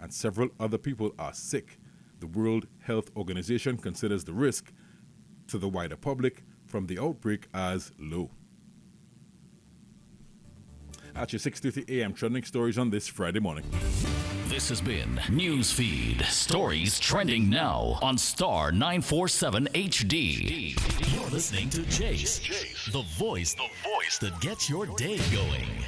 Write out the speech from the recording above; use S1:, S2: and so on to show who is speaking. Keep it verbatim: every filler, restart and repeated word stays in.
S1: and several other people are sick. The World Health Organization considers the risk to the wider public from the outbreak as low. At your six thirty a m trending stories on this Friday morning.
S2: This has been Newsfeed. Stories trending now on Star nine forty-seven H D. You're listening to Jace, the voice, the voice that gets your day going.